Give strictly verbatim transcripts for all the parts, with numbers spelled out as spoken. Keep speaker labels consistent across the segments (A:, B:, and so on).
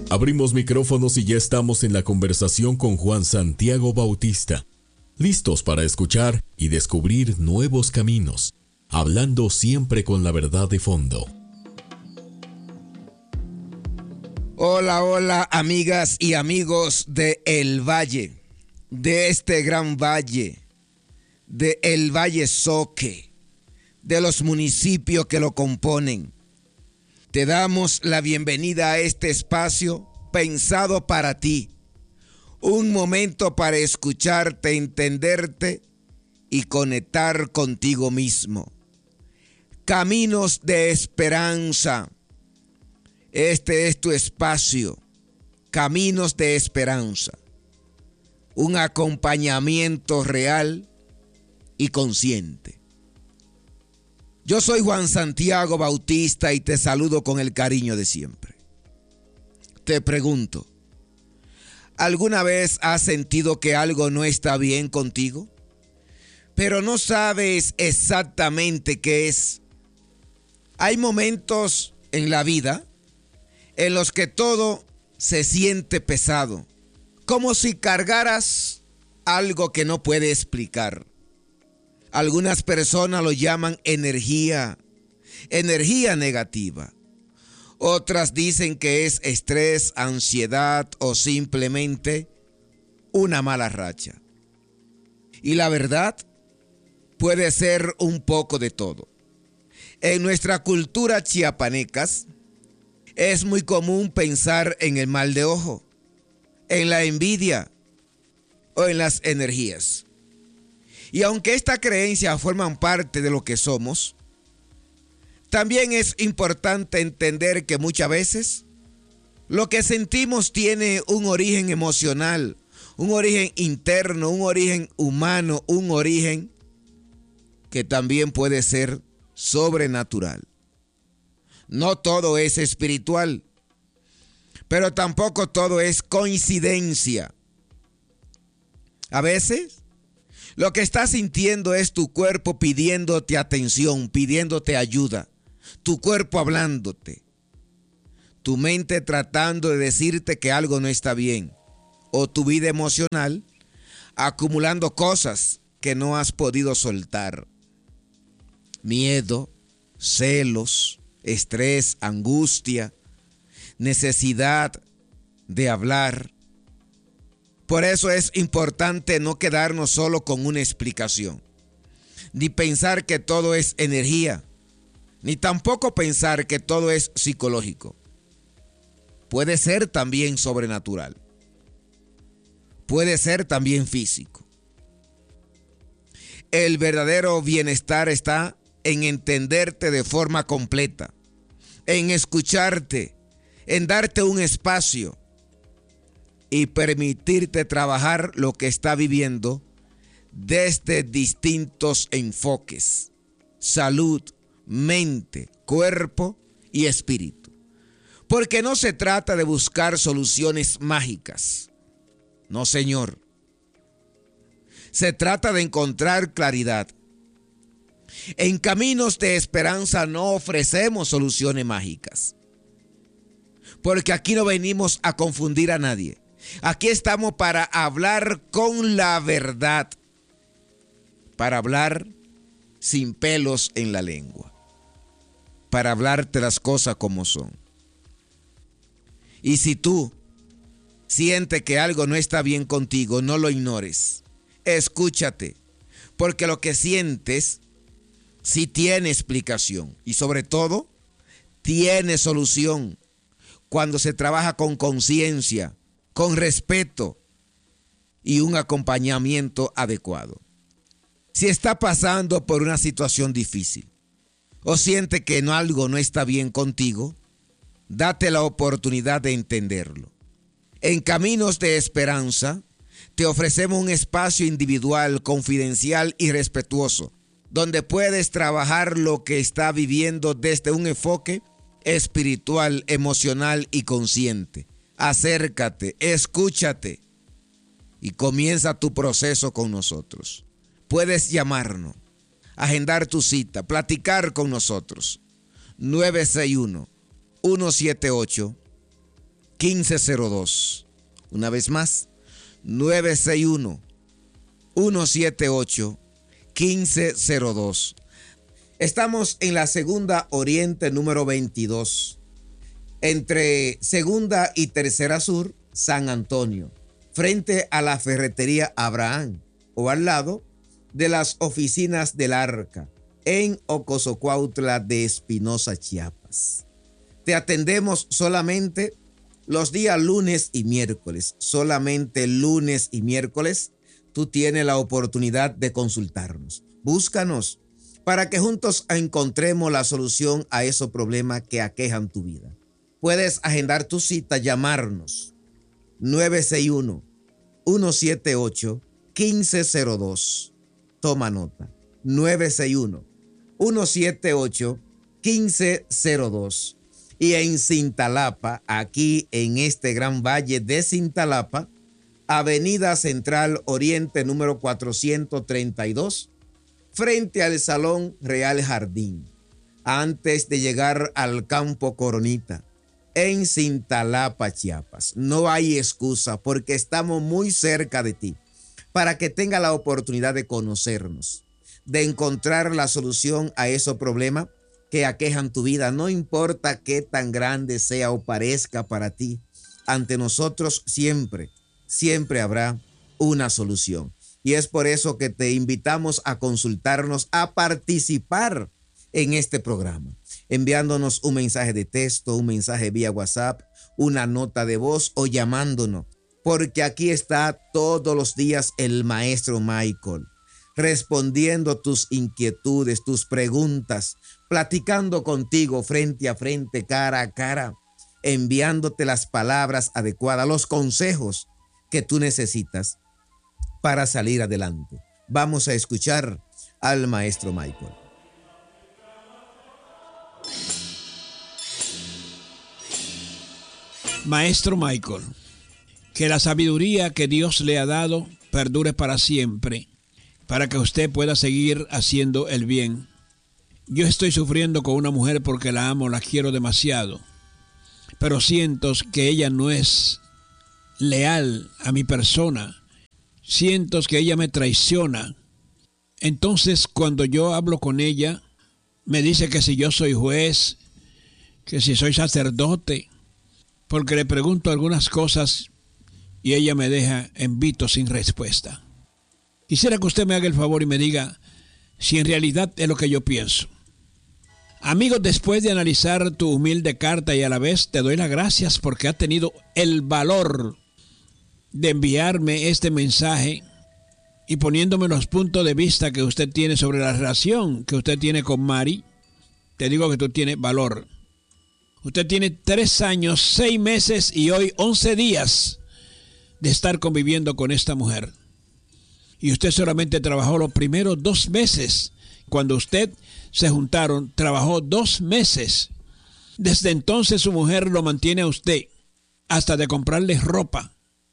A: Abrimos micrófonos y ya estamos en la conversación con Juan Santiago Bautista, listos para escuchar y descubrir nuevos caminos, hablando siempre con la verdad de fondo.
B: Hola, hola, amigas y amigos de El Valle, de este gran valle, de El Valle Soque, de los municipios que lo componen. Te damos la bienvenida a este espacio pensado para ti. Un momento para escucharte, entenderte y conectar contigo mismo. Caminos de esperanza. Este es tu espacio. Caminos de esperanza. Un acompañamiento real y consciente. Yo soy Juan Santiago Bautista y te saludo con el cariño de siempre. Te pregunto, ¿alguna vez has sentido que algo no está bien contigo, pero no sabes exactamente qué es? Hay momentos en la vida en los que todo se siente pesado, como si cargaras algo que no puede explicar. Algunas personas lo llaman energía, energía negativa. Otras dicen que es estrés, ansiedad o simplemente una mala racha. Y la verdad puede ser un poco de todo. En nuestra cultura chiapanecas es muy común pensar en el mal de ojo, en la envidia o en las energías. Y aunque esta creencia forman parte de lo que somos, también es importante entender que muchas veces lo que sentimos tiene un origen emocional, un origen interno, un origen humano, un origen que también puede ser sobrenatural. No todo es espiritual, pero tampoco todo es coincidencia. A veces lo que estás sintiendo es tu cuerpo pidiéndote atención, pidiéndote ayuda. Tu cuerpo hablándote. Tu mente tratando de decirte que algo no está bien. O tu vida emocional acumulando cosas que no has podido soltar. Miedo, celos, estrés, angustia, necesidad de hablar. Por eso es importante no quedarnos solo con una explicación, ni pensar que todo es energía, ni tampoco pensar que todo es psicológico. Puede ser también sobrenatural, puede ser también físico. El verdadero bienestar está en entenderte de forma completa, en escucharte, en darte un espacio y permitirte trabajar lo que está viviendo desde distintos enfoques: salud, mente, cuerpo y espíritu. Porque no se trata de buscar soluciones mágicas. No, señor. Se trata de encontrar claridad. En Caminos de Esperanza no ofrecemos soluciones mágicas, porque aquí no venimos a confundir a nadie. Aquí estamos para hablar con la verdad, para hablar sin pelos en la lengua, para hablarte las cosas como son. Y si tú sientes que algo no está bien contigo, no lo ignores. Escúchate, porque lo que sientes sí tiene explicación y sobre todo tiene solución cuando se trabaja con conciencia, con respeto y un acompañamiento adecuado. Si está pasando por una situación difícil o siente que no, algo no está bien contigo, date la oportunidad de entenderlo. En Caminos de Esperanza te ofrecemos un espacio individual, confidencial y respetuoso, donde puedes trabajar lo que está viviendo desde un enfoque espiritual, emocional y consciente. Acércate, escúchate y comienza tu proceso con nosotros. Puedes llamarnos, agendar tu cita, platicar con nosotros. nueve seis uno, uno siete ocho, uno cinco cero dos. Una vez más, nueve seis uno, uno siete ocho, uno cinco cero dos. Estamos en la Segunda Oriente número veintidós, entre Segunda y Tercera Sur, San Antonio, frente a la ferretería Abraham, o al lado de las oficinas del Arca, en Ocosocuautla de Espinosa, Chiapas. Te atendemos solamente los días lunes y miércoles. Solamente lunes y miércoles tú tienes la oportunidad de consultarnos. Búscanos para que juntos encontremos la solución a esos problemas que aquejan tu vida. Puedes agendar tu cita, llamarnos nueve seis uno, uno siete ocho, uno cinco cero dos. Toma nota. nueve seis uno, uno siete ocho, uno cinco cero dos. Y en Cintalapa, aquí en este gran valle de Cintalapa, Avenida Central Oriente número cuatrocientos treinta y dos, frente al Salón Real Jardín, antes de llegar al Campo Coronita, en Cintalapa, Chiapas. No hay excusa porque estamos muy cerca de ti para que tenga la oportunidad de conocernos, de encontrar la solución a esos problemas que aquejan tu vida. No importa qué tan grande sea o parezca para ti, ante nosotros siempre, siempre habrá una solución. Y es por eso que te invitamos a consultarnos, a participar en este programa, enviándonos un mensaje de texto, un mensaje vía WhatsApp, una nota de voz o llamándonos, porque aquí está todos los días el maestro Michael, respondiendo tus inquietudes, tus preguntas, platicando contigo frente a frente, cara a cara, enviándote las palabras adecuadas, los consejos que tú necesitas para salir adelante. Vamos a escuchar al maestro Michael.
C: Maestro Michael, que la sabiduría que Dios le ha dado perdure para siempre, para que usted pueda seguir haciendo el bien. Yo estoy sufriendo con una mujer porque la amo, la quiero demasiado, pero siento que ella no es leal a mi persona. Siento que ella me traiciona. Entonces, cuando yo hablo con ella, me dice que si yo soy juez, que si soy sacerdote, porque le pregunto algunas cosas y ella me deja en vito sin respuesta. Quisiera que usted me haga el favor y me diga si en realidad es lo que yo pienso. Amigos, después de analizar tu humilde carta y a la vez te doy las gracias porque ha tenido el valor de enviarme este mensaje y poniéndome los puntos de vista que usted tiene sobre la relación que usted tiene con Mari, te digo que tú tienes valor. Usted tiene tres años, seis meses y hoy once días de estar conviviendo con esta mujer. Y usted solamente trabajó los primeros dos meses. Cuando usted se juntaron, trabajó dos meses. Desde entonces su mujer lo mantiene a usted hasta de comprarle ropa.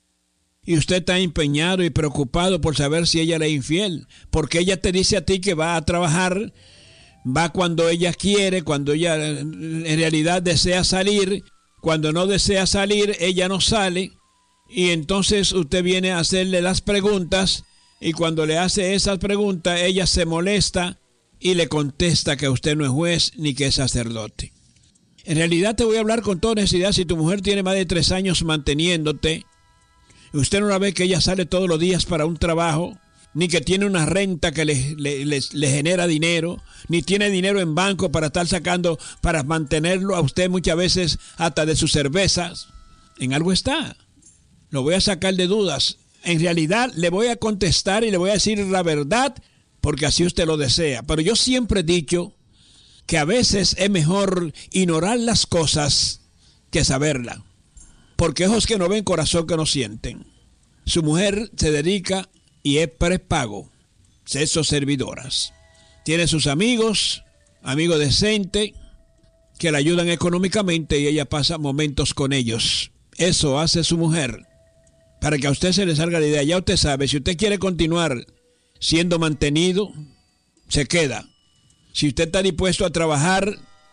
C: Y usted está empeñado y preocupado por saber si ella le es infiel. Porque ella te dice a ti que va a trabajar, va cuando ella quiere, cuando ella en realidad desea salir. Cuando no desea salir, ella no sale. Y entonces usted viene a hacerle las preguntas. Y cuando le hace esas preguntas, ella se molesta y le contesta que usted no es juez ni que es sacerdote. En realidad te voy a hablar con toda honestidad. Si tu mujer tiene más de tres años manteniéndote, usted no la ve que ella sale todos los días para un trabajo, ni que tiene una renta que le, le, le, le genera dinero, ni tiene dinero en banco para estar sacando, para mantenerlo a usted muchas veces hasta de sus cervezas. En algo está. Lo voy a sacar de dudas. En realidad le voy a contestar y le voy a decir la verdad porque así usted lo desea. Pero yo siempre he dicho que a veces es mejor ignorar las cosas que saberlas. Porque ojos que no ven, corazón que no sienten. Su mujer se dedica y es prepago, sexo servidoras. Tiene sus amigos, amigos decentes, que la ayudan económicamente y ella pasa momentos con ellos. Eso hace su mujer. Para que a usted se le salga la idea, ya usted sabe, si usted quiere continuar siendo mantenido, se queda. Si usted está dispuesto a trabajar,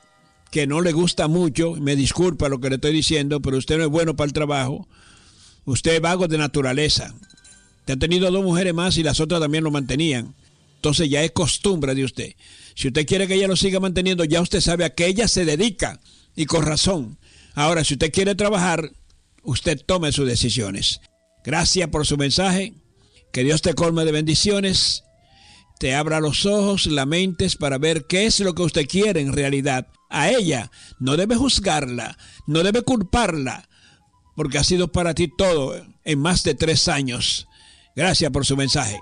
C: que no le gusta mucho, me disculpa lo que le estoy diciendo, pero usted no es bueno para el trabajo, usted es vago de naturaleza. Usted ha tenido dos mujeres más y las otras también lo mantenían. Entonces ya es costumbre de usted. Si usted quiere que ella lo siga manteniendo, ya usted sabe a qué ella se dedica, y con razón. Ahora, si usted quiere trabajar, usted tome sus decisiones. Gracias por su mensaje. Que Dios te colme de bendiciones, te abra los ojos, la mente para ver qué es lo que usted quiere en realidad. A ella no debe juzgarla, no debe culparla, porque ha sido para ti todo en más de tres años. Gracias por su mensaje.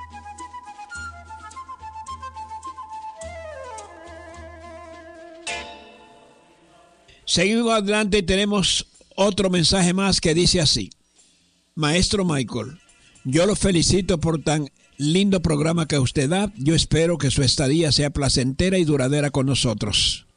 C: Seguimos adelante y tenemos otro mensaje más que dice así: Maestro Michael, yo lo felicito por tan lindo programa que usted da. Yo espero que su estadía sea placentera y duradera con nosotros.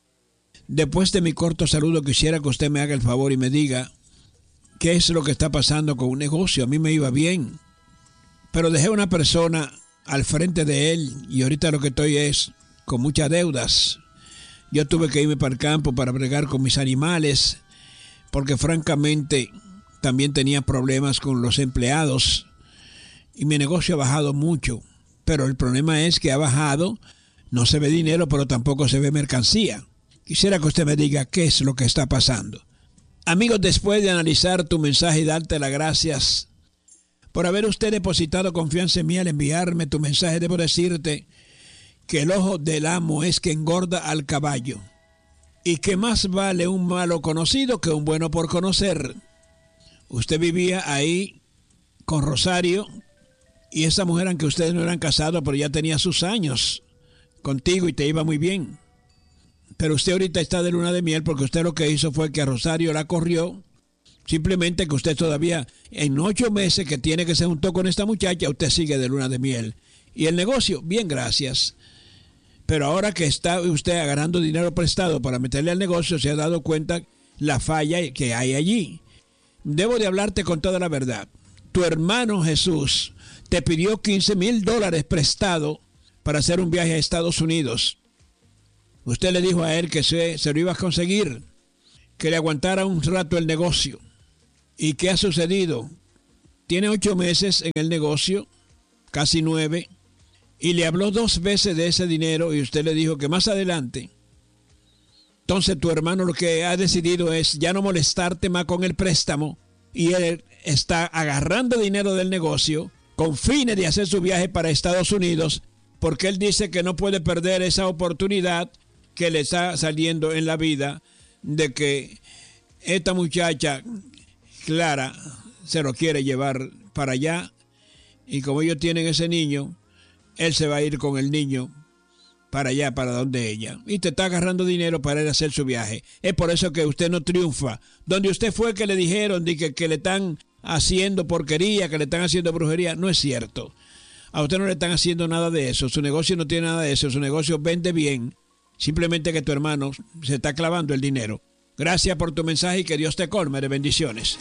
C: Después de mi corto saludo, quisiera que usted me haga el favor y me diga qué es lo que está pasando con un negocio. A mí me iba bien, pero dejé una persona al frente de él y ahorita lo que estoy es con muchas deudas. Yo tuve que irme para el campo para bregar con mis animales, porque francamente también tenía problemas con los empleados y mi negocio ha bajado mucho. Pero el problema es que ha bajado, no se ve dinero, pero tampoco se ve mercancía. Quisiera que usted me diga qué es lo que está pasando. Amigos, después de analizar tu mensaje y darte las gracias por haber usted depositado confianza en mí al enviarme tu mensaje, debo decirte que el ojo del amo es que engorda al caballo y que más vale un malo conocido que un bueno por conocer. Usted vivía ahí con Rosario y esa mujer, aunque ustedes no eran casados, pero ya tenía sus años contigo y te iba muy bien. Pero usted ahorita está de luna de miel porque usted lo que hizo fue que a Rosario la corrió. Simplemente que usted todavía en ocho meses que tiene que se juntó con esta muchacha, usted sigue de luna de miel. Y el negocio, bien, gracias. Pero ahora que está usted agarrando dinero prestado para meterle al negocio, se ha dado cuenta la falla que hay allí. Debo de hablarte con toda la verdad. Tu hermano Jesús te pidió quince mil dólares prestado para hacer un viaje a Estados Unidos. Usted le dijo a él que se, se lo iba a conseguir, que le aguantara un rato el negocio. ¿Y qué ha sucedido? Tiene ocho meses en el negocio, casi nueve, y le habló dos veces de ese dinero y usted le dijo que más adelante. Entonces tu hermano lo que ha decidido es ya no molestarte más con el préstamo y él está agarrando dinero del negocio con fines de hacer su viaje para Estados Unidos porque él dice que no puede perder esa oportunidad que le está saliendo en la vida de que esta muchacha Clara se lo quiere llevar para allá y como ellos tienen ese niño, él se va a ir con el niño para allá, para donde ella. Y te está agarrando dinero para ir a hacer su viaje. Es por eso que usted no triunfa. Donde usted fue que le dijeron de que, que le están haciendo porquería, que le están haciendo brujería. No es cierto. A usted no le están haciendo nada de eso. Su negocio no tiene nada de eso. Su negocio vende bien. Simplemente que tu hermano se está clavando el dinero. Gracias por tu mensaje y que Dios te colme de bendiciones.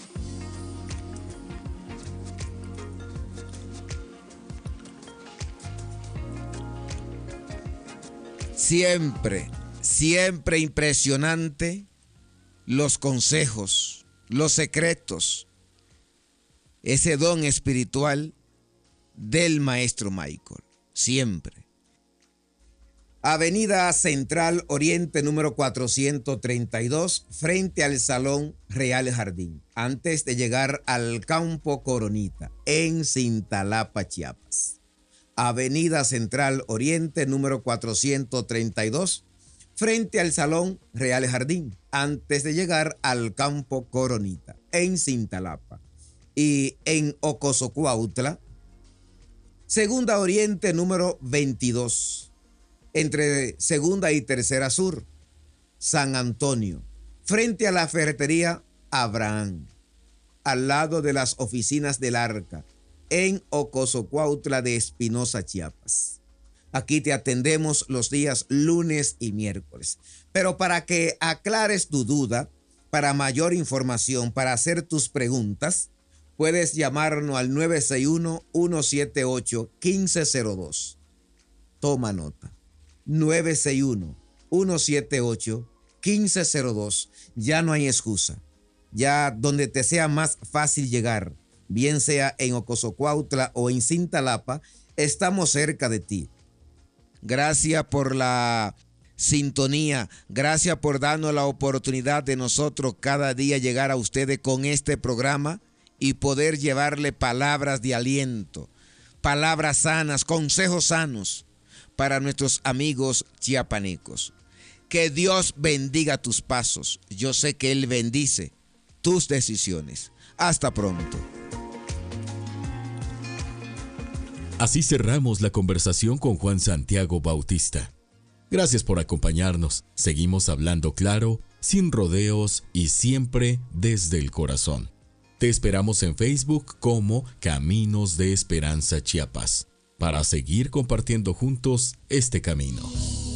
B: Siempre, siempre impresionante los consejos, los secretos, ese don espiritual del maestro Michael. Siempre. Avenida Central Oriente número cuatrocientos treinta y dos, frente al Salón Real Jardín, antes de llegar al Campo Coronita, en Cintalapa, Chiapas. Avenida Central Oriente número cuatrocientos treinta y dos, frente al Salón Real Jardín, antes de llegar al Campo Coronita, en Cintalapa. Y en Ocosocuautla, Segunda Oriente número veintidós, entre Segunda y Tercera Sur, San Antonio, frente a la ferretería Abraham, al lado de las oficinas del Arca, en Ocosocuautla de Espinosa, Chiapas. Aquí te atendemos los días lunes y miércoles. Pero para que aclares tu duda, para mayor información, para hacer tus preguntas, puedes llamarnos al nueve seis uno, uno siete ocho, uno cinco cero dos. Toma nota. nueve seis uno, uno siete ocho, uno cinco cero dos. Ya no hay excusa. Ya donde te sea más fácil llegar, bien sea en Ocosocuautla o en Cintalapa, estamos cerca de ti. Gracias por la sintonía. Gracias por darnos la oportunidad de nosotros cada día llegar a ustedes con este programa y poder llevarle palabras de aliento, palabras sanas, consejos sanos para nuestros amigos chiapanecos. Que Dios bendiga tus pasos. Yo sé que Él bendice tus decisiones. Hasta pronto.
A: Así cerramos la conversación con Juan Santiago Bautista. Gracias por acompañarnos. Seguimos hablando claro, sin rodeos y siempre desde el corazón. Te esperamos en Facebook como Caminos de Esperanza Chiapas, para seguir compartiendo juntos este camino.